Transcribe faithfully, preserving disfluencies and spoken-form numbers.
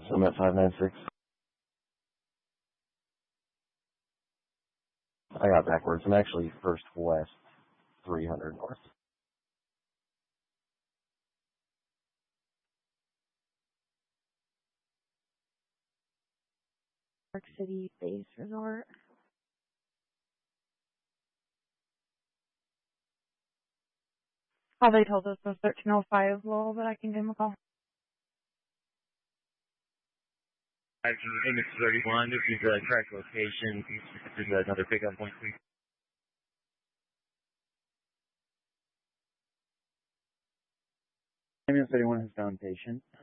I'm at five nine six. I got backwards. I'm actually first west, three hundred north. Park City Base Resort. Oh, they told us it was thirteen oh five Lowell, but I can give them a call. Image thirty-one, this is the track location. This is another pickup point, please. Ambulance thirty-one has found patient